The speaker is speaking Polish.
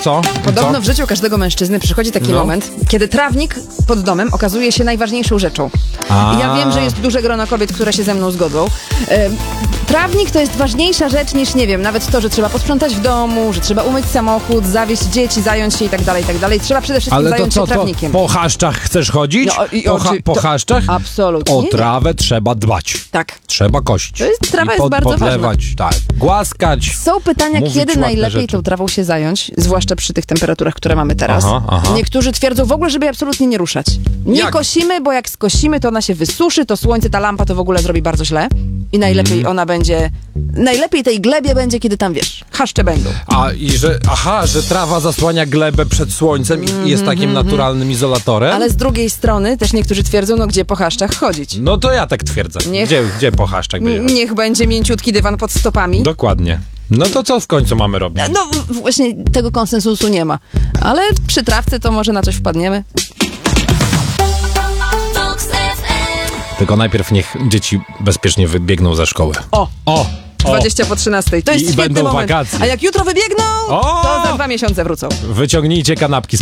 co? Podobno w życiu każdego mężczyzny przychodzi taki moment, kiedy trawnik pod domem okazuje się najważniejszą rzeczą. I ja wiem, że jest duże grono kobiet, które się ze mną zgodzą. Trawnik to jest ważniejsza rzecz niż, nie wiem, nawet to, że trzeba posprzątać w domu, że trzeba umyć samochód, zawieźć dzieci, zająć się i tak dalej, i tak dalej. Trzeba przede wszystkim zająć się trawnikiem. Po chaszczach chcesz chodzić? Po chaszczach? Absolutnie. O trawę trzeba dbać. Tak. Trzeba kosić. Trawa jest bardzo podlewać, ważna. Tak. Głaskać. Są pytania, kiedy najlepiej rzeczy. tą trawą się zająć, zwłaszcza przy tych temperaturach, które mamy teraz. Niektórzy twierdzą w ogóle, żeby absolutnie nie ruszać. Nie kosimy, bo jak skosimy, to ona się wysuszy, to słońce, ta lampa to w ogóle zrobi bardzo źle. I najlepiej ona będzie... Najlepiej tej glebie będzie, kiedy tam, wiesz, chaszcze będą. Że trawa zasłania glebę przed słońcem i jest takim naturalnym izolatorem? Ale z drugiej strony też niektórzy twierdzą, no gdzie po chaszczach chodzić? No to ja tak twierdzę. Gdzie po chaszczach będzie? Niech będzie mięciutki dywan pod stopami. Dokładnie. No to co w końcu mamy robić? No właśnie tego konsensusu nie ma. Ale przy trawce to może na coś wpadniemy. Tylko najpierw niech dzieci bezpiecznie wybiegną ze szkoły. O! 20 po 13. To jest I świetny będą moment. wakacje. A jak jutro wybiegną, to za 2 miesiące wrócą. Wyciągnijcie kanapki z